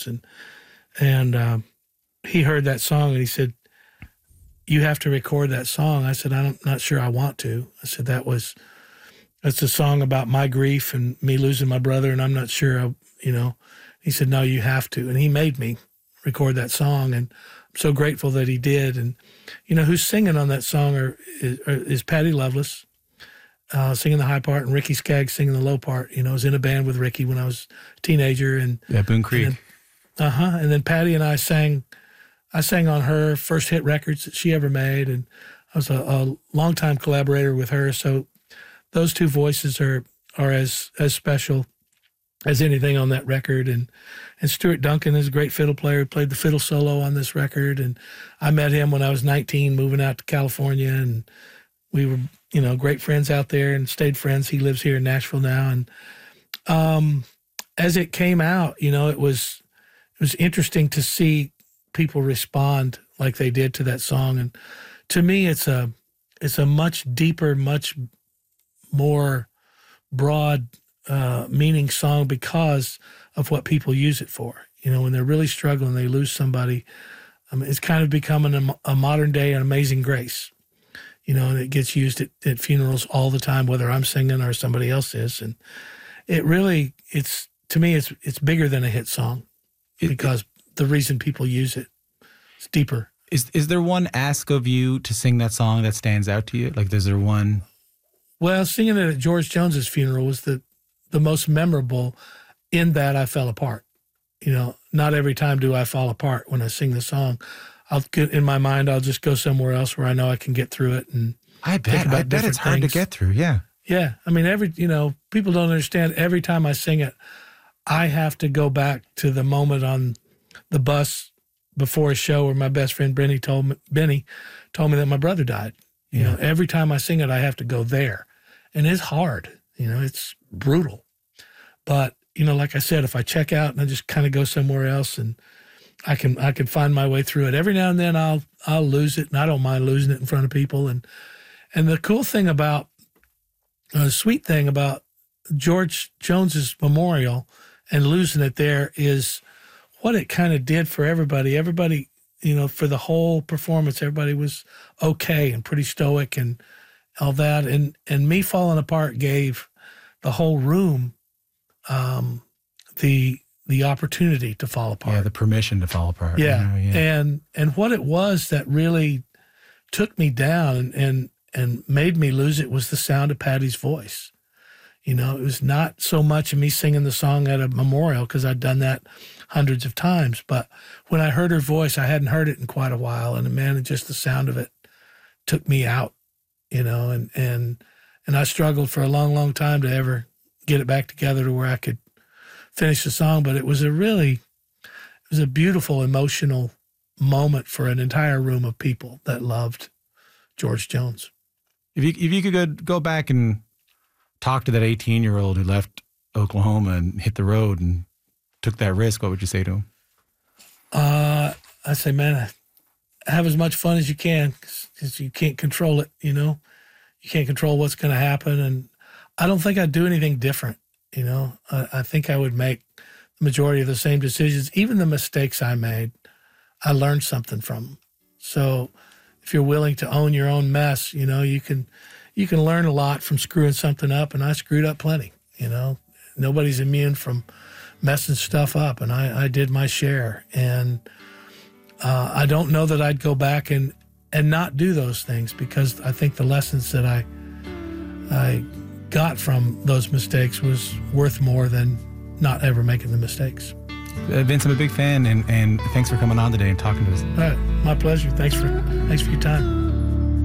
Loveless. And he heard that song and he said, "You have to record that song." I said, "I'm not sure I want to." I said, that's a song about my grief and me losing my brother, and I'm not sure, He said, "No, you have to." And he made me record that song, and I'm so grateful that he did. And, who's singing on that song is Patty Loveless, singing the high part, and Ricky Skaggs singing the low part. I was in a band with Ricky when I was a teenager. And Boone Creek. And then Patty and I sang on her first hit records that she ever made, and I was a longtime collaborator with her. So those two voices are as special as anything on that record. And Stuart Duncan is a great fiddle player, played the fiddle solo on this record. And I met him when I was 19, moving out to California, and we were, great friends out there and stayed friends. He lives here in Nashville now. And as it came out, it was interesting to see people respond like they did to that song. And to me, it's a much deeper, much more broad meaning song because of what people use it for. When they're really struggling, they lose somebody. It's kind of becoming a modern day Amazing Grace, and it gets used at funerals all the time, whether I'm singing or somebody else is. And to me, it's bigger than a hit song because the reason people use it, it's deeper. Is there one ask of you to sing that song that stands out to you? Like, is there one? Well, singing it at George Jones's funeral was the most memorable in that I fell apart. Not every time do I fall apart when I sing the song. In my mind, I'll just go somewhere else where I know I can get through it. And I bet it's hard to get through. Yeah. Yeah. People don't understand. Every time I sing it, I have to go back to the moment on the bus before a show where my best friend Benny told me that my brother died. Every time I sing it, I have to go there. And it's hard. It's brutal. But, like I said, if I check out and I just kind of go somewhere else and I can find my way through it. Every now and then I'll lose it, and I don't mind losing it in front of people. And the cool thing about, the sweet thing about George Jones's memorial and losing it there is what it kind of did for everybody. Everybody, for the whole performance, everybody was okay and pretty stoic and all that. And me falling apart gave the whole room the opportunity to fall apart. Yeah, the permission to fall apart. Yeah. And what it was that really took me down and made me lose it was the sound of Patty's voice. It was not so much of me singing the song at a memorial, because I'd done that hundreds of times. But when I heard her voice, I hadn't heard it in quite a while. And man, just the sound of it took me out, and I struggled for a long, long time to ever get it back together to where I could finish the song. But it was a beautiful, emotional moment for an entire room of people that loved George Jones. If you could go back and talk to that 18-year-old who left Oklahoma and hit the road and took that risk, what would you say to him? I say, man, have as much fun as you can, because you can't control it, You can't control what's going to happen. And I don't think I'd do anything different, I think I would make the majority of the same decisions. Even the mistakes I made, I learned something from them. So if you're willing to own your own mess, you can learn a lot from screwing something up, and I screwed up plenty, Nobody's immune from messing stuff up, and I did my share. And I don't know that I'd go back and not do those things, because I think the lessons that I got from those mistakes was worth more than not ever making the mistakes. Vince, I'm a big fan, and thanks for coming on today and talking to us. All right, my pleasure. Thanks for your time.